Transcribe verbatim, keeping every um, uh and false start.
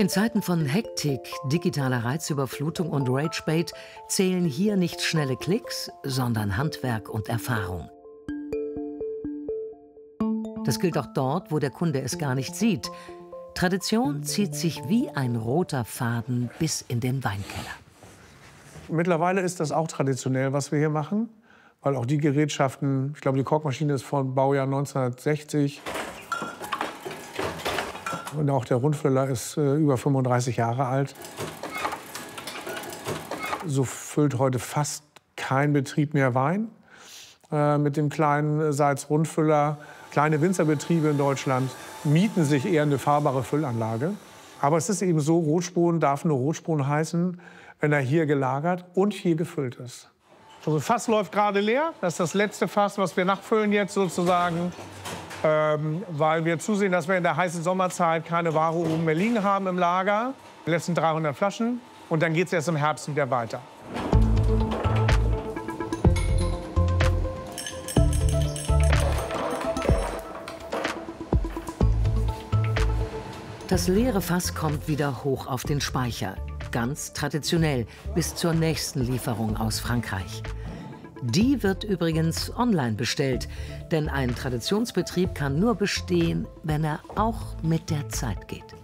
In Zeiten von Hektik, digitaler Reizüberflutung und Ragebait zählen hier nicht schnelle Klicks, sondern Handwerk und Erfahrung. Das gilt auch dort, wo der Kunde es gar nicht sieht. Tradition zieht sich wie ein roter Faden bis in den Weinkeller. Mittlerweile ist das auch traditionell, was wir hier machen, weil auch die Gerätschaften, ich glaube, die Korkmaschine ist von Baujahr neunzehnhundertsechzig. Und auch der Rundfüller ist äh, über fünfunddreißig Jahre alt. So füllt heute fast kein Betrieb mehr Wein äh, mit dem kleinen Salz-Rundfüller. Kleine Winzerbetriebe in Deutschland mieten sich eher eine fahrbare Füllanlage. Aber es ist eben so, Rotspon darf nur Rotspon heißen, wenn er hier gelagert und hier gefüllt ist. Also das Fass läuft gerade leer. Das ist das letzte Fass, was wir nachfüllen jetzt sozusagen. Ähm, weil wir zusehen, dass wir in der heißen Sommerzeit keine Ware oben mehr liegen haben im Lager. Die letzten dreihundert Flaschen. Und dann geht es erst im Herbst wieder weiter. Das leere Fass kommt wieder hoch auf den Speicher. Ganz traditionell bis zur nächsten Lieferung aus Frankreich. Die wird übrigens online bestellt, denn ein Traditionsbetrieb kann nur bestehen, wenn er auch mit der Zeit geht.